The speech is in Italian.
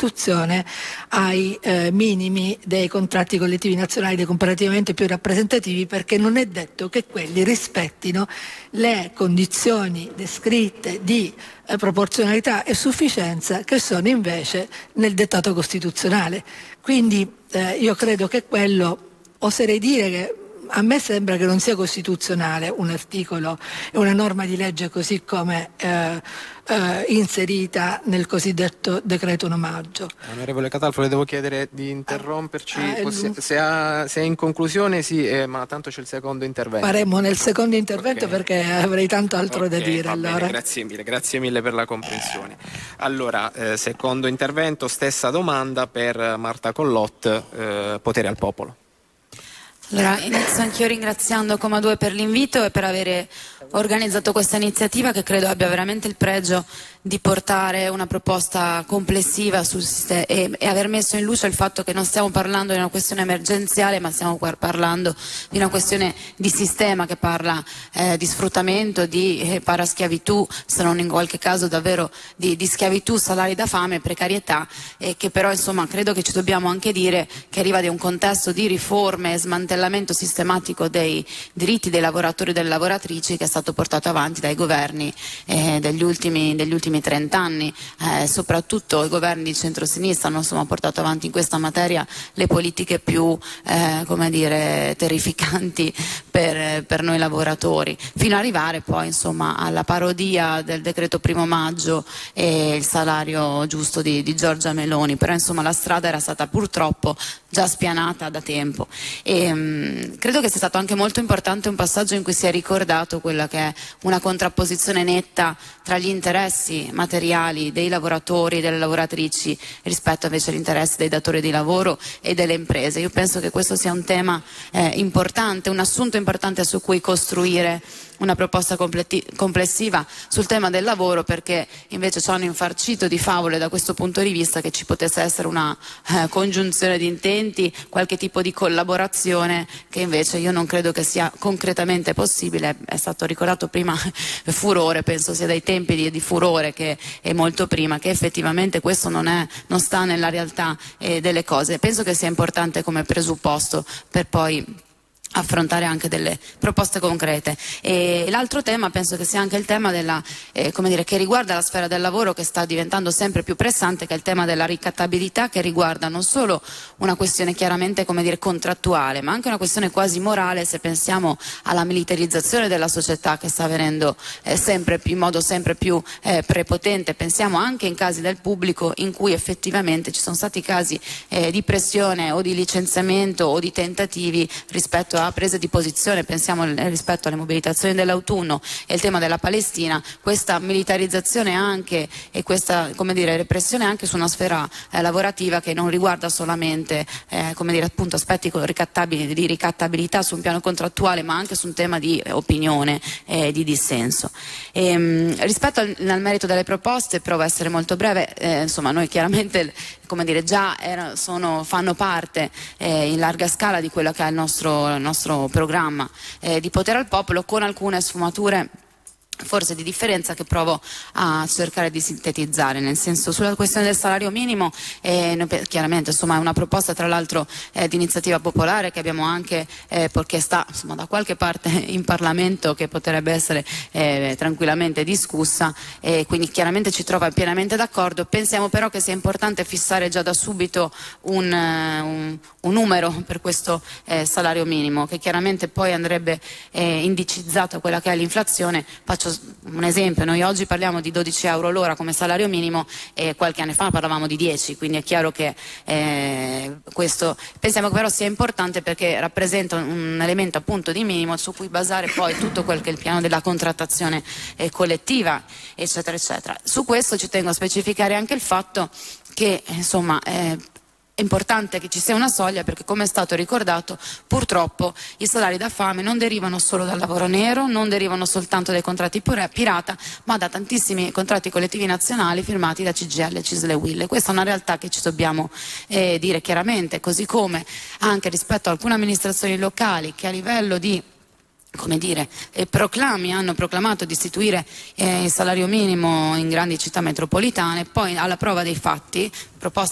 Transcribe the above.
Costituzione ai minimi dei contratti collettivi nazionali, dei comparativamente più rappresentativi, perché non è detto che quelli rispettino le condizioni descritte di proporzionalità e sufficienza che sono invece nel dettato costituzionale. Quindi io credo che quello, oserei dire che a me sembra che non sia costituzionale un articolo e una norma di legge così come inserita nel cosiddetto decreto omaggio. Onorevole Catalfo, le devo chiedere di interromperci, se è in conclusione sì, ma tanto c'è il secondo intervento. Faremo nel secondo intervento, okay, perché avrei tanto altro da dire. Allora. Bene, grazie mille per la comprensione. Allora, secondo intervento, stessa domanda per Marta Collot, Potere al Popolo. Allora, inizio anch'io ringraziando Coma 2 per l'invito e per avere organizzato questa iniziativa, che credo abbia veramente il pregio di portare una proposta complessiva sul sistema e aver messo in luce il fatto che non stiamo parlando di una questione emergenziale, ma stiamo parlando di una questione di sistema che parla di sfruttamento, di paraschiavitù, se non in qualche caso davvero di schiavitù, salari da fame, precarietà, e che però insomma credo che ci dobbiamo anche dire che arriva da un contesto di riforme e smantellamento sistematico dei diritti dei lavoratori e delle lavoratrici che è stato portato avanti dai governi degli ultimi 30 anni, soprattutto i governi di centrosinistra hanno insomma portato avanti in questa materia le politiche più come dire, terrificanti per noi lavoratori, fino ad arrivare poi insomma alla parodia del decreto 1° maggio e il salario giusto di Giorgia Meloni. Però insomma la strada era stata purtroppo già spianata da tempo e credo che sia stato anche molto importante un passaggio in cui si è ricordato quella che è una contrapposizione netta tra gli interessi materiali dei lavoratori e delle lavoratrici rispetto invece agli interessi dei datori di lavoro e delle imprese. Io penso che questo sia un tema importante, un assunto importante su cui costruire una proposta complessiva sul tema del lavoro, perché invece ci hanno infarcito di favole da questo punto di vista che ci potesse essere una congiunzione di intenti, qualche tipo di collaborazione che invece io non credo che sia concretamente possibile. È stato ricordato prima Furore, penso sia dai tempi di Furore che è molto prima, che effettivamente questo non sta nella realtà delle cose. Penso che sia importante come presupposto per poi affrontare anche delle proposte concrete. E l'altro tema penso che sia anche il tema della, come dire, che riguarda la sfera del lavoro, che sta diventando sempre più pressante, che è il tema della ricattabilità, che riguarda non solo una questione chiaramente, come dire, contrattuale, ma anche una questione quasi morale, se pensiamo alla militarizzazione della società che sta avvenendo in modo sempre più prepotente. Pensiamo anche in casi del pubblico in cui effettivamente ci sono stati casi di pressione o di licenziamento o di tentativi rispetto a prese di posizione. Pensiamo rispetto alle mobilitazioni dell'autunno e il tema della Palestina, questa militarizzazione anche e questa, come dire, repressione anche su una sfera lavorativa che non riguarda solamente come dire, appunto aspetti ricattabili, di ricattabilità su un piano contrattuale, ma anche su un tema di opinione e di dissenso. Rispetto al merito delle proposte, provo a essere molto breve. Insomma, noi chiaramente, come dire, già fanno parte in larga scala di quello che è il nostro programma di Potere al Popolo, con alcune sfumature forse di differenza che provo a cercare di sintetizzare. Nel senso, sulla questione del salario minimo chiaramente insomma è una proposta tra l'altro di iniziativa popolare che abbiamo anche perché sta insomma da qualche parte in Parlamento, che potrebbe essere tranquillamente discussa, e quindi chiaramente ci trova pienamente d'accordo. Pensiamo però che sia importante fissare già da subito un numero per questo salario minimo, che chiaramente poi andrebbe indicizzato a quella che è l'inflazione. Faccio un esempio: noi oggi parliamo di 12 euro l'ora come salario minimo e qualche anno fa parlavamo di 10, quindi è chiaro che questo pensiamo che però sia importante, perché rappresenta un elemento appunto di minimo su cui basare poi tutto quel che è il piano della contrattazione collettiva, eccetera eccetera. Su questo ci tengo a specificare anche il fatto che insomma è importante che ci sia una soglia, perché come è stato ricordato purtroppo i salari da fame non derivano solo dal lavoro nero, non derivano soltanto dai contratti pirata, ma da tantissimi contratti collettivi nazionali firmati da CGIL, CISL e UIL. Questa è una realtà che ci dobbiamo dire chiaramente, così come anche rispetto a alcune amministrazioni locali che a livello di, come dire, hanno proclamato di istituire il salario minimo in grandi città metropolitane, poi alla prova dei fatti, proposte